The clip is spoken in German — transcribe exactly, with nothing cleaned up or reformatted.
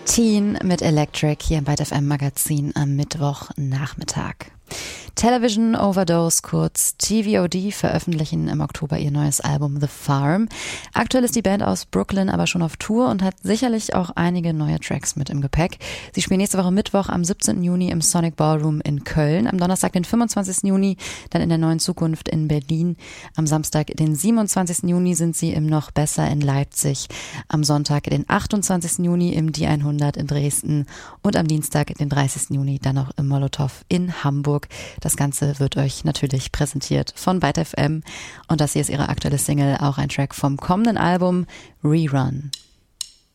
Teen mit Electric hier im Byte F M Magazin am Mittwochnachmittag. Television Overdose, kurz T V O D, veröffentlichen im Oktober ihr neues Album The Farm. Aktuell ist die Band aus Brooklyn aber schon auf Tour und hat sicherlich auch einige neue Tracks mit im Gepäck. Sie spielen nächste Woche Mittwoch am siebzehnten Juni im Sonic Ballroom in Köln, am Donnerstag den fünfundzwanzigsten Juni dann in der Neuen Zukunft in Berlin, am Samstag den siebenundzwanzigsten Juni sind sie im Noch Besser in Leipzig, am Sonntag den achtundzwanzigsten Juni im Die hundert in Dresden und am Dienstag den dreißigsten Juni dann noch im Molotow in Hamburg. Das Ganze wird euch natürlich präsentiert von Byte F M und das hier ist ihre aktuelle Single, auch ein Track vom kommenden Album Rerun.